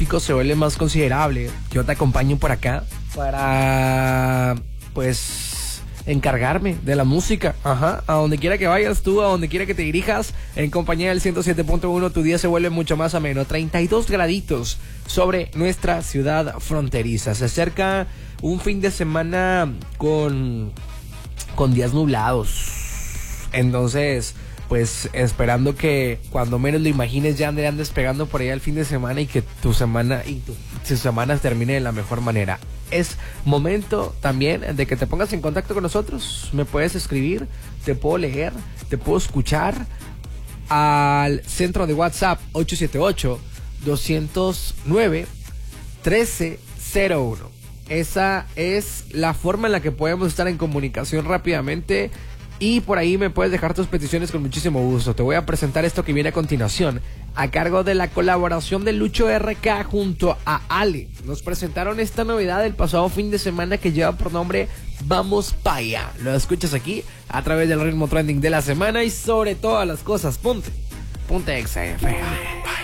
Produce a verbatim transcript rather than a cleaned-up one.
tráfico se vuelve más considerable, yo te acompaño por acá para, pues, encargarme de la música, ajá, a donde quiera que vayas tú, a donde quiera que te dirijas, en compañía del ciento siete punto uno, tu día se vuelve mucho más ameno. Treinta y dos graditos sobre nuestra ciudad fronteriza. Se acerca un fin de semana con, con días nublados. Entonces, pues esperando que cuando menos lo imagines ya andarán despegando por allá el fin de semana y que tu semana y tu, tu semana termine de la mejor manera. Es momento también de que te pongas en contacto con nosotros. Me puedes escribir, te puedo leer, te puedo escuchar al centro de WhatsApp ocho siete ocho, dos cero nueve, uno tres cero uno. Esa es la forma en la que podemos estar en comunicación rápidamente. Y por ahí me puedes dejar tus peticiones con muchísimo gusto. Te voy a presentar esto que viene a continuación, a cargo de la colaboración de Lucho R K junto a Ale. Nos presentaron esta novedad el pasado fin de semana que lleva por nombre Vamos Pa' Allá. Lo escuchas aquí a través del ritmo trending de la semana y sobre todas las cosas, ponte, ponte Exa F M.